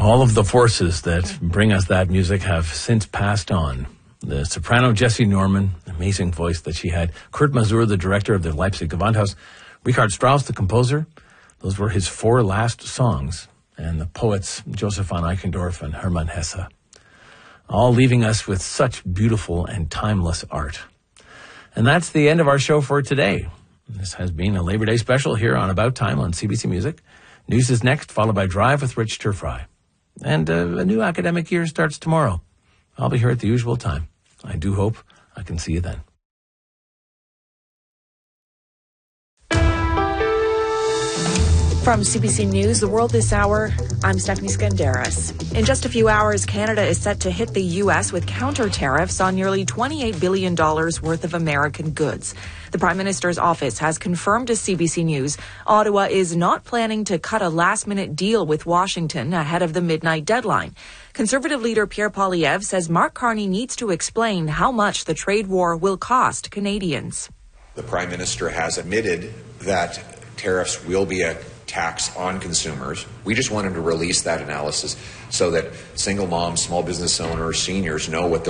All of the forces that bring us that music have since passed on. The soprano Jessie Norman, amazing voice that she had. Kurt Masur, the director of the Leipzig Gewandhaus. Richard Strauss, the composer. Those were his 4 last songs. And the poets Joseph von Eichendorff and Hermann Hesse. All leaving us with such beautiful and timeless art. And that's the end of our show for today. This has been a Labor Day special here on About Time on CBC Music. News is next, followed by Drive with Rich Turfry. And a new academic year starts tomorrow. I'll be here at the usual time. I do hope I can see you then. From CBC News, The World This Hour, I'm Stephanie Skandaris. In just a few hours, Canada is set to hit the U.S. with counter tariffs on nearly $28 billion worth of American goods. The Prime Minister's office has confirmed to CBC News Ottawa is not planning to cut a last-minute deal with Washington ahead of the midnight deadline. Conservative leader Pierre Poilievre says Mark Carney needs to explain how much the trade war will cost Canadians. The Prime Minister has admitted that tariffs will be a tax on consumers. We just want him to release that analysis so that single moms, small business owners, seniors know what